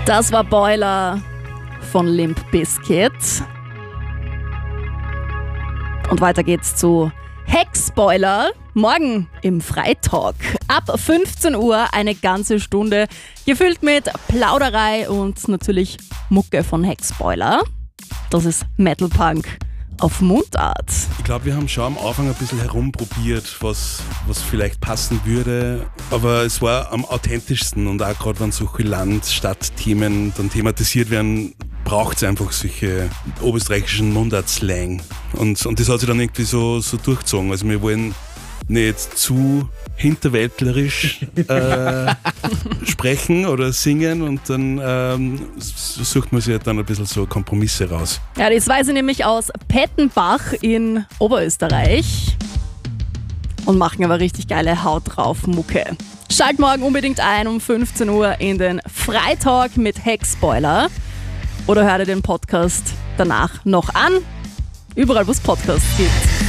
Das war Boiler von Limp Bizkit. Und weiter geht's zu Hex-Spoiler. Morgen im Freitalk. Ab 15 Uhr eine ganze Stunde, gefüllt mit Plauderei und natürlich Mucke von Hex-Spoiler. Das ist Metal Punk auf Mundart. Ich glaube, wir haben schon am Anfang ein bisschen herumprobiert, was vielleicht passen würde. Aber es war am authentischsten und auch gerade wenn solche Land-Stadt-Themen dann thematisiert werden, braucht es einfach solche oberösterreichischen Mundart-Slang. Und das hat sich dann irgendwie so durchgezogen. Also wir wollen nicht zu hinterwäldlerisch sprechen oder singen und dann sucht man sich dann ein bisschen so Kompromisse raus. Ja, das weiß ich nämlich aus Pettenbach in Oberösterreich und machen aber richtig geile Haut drauf Mucke. Schalt morgen unbedingt ein um 15 Uhr in den Freitalk mit Hex-Spoiler oder hör dir den Podcast danach noch an, überall wo es Podcasts gibt.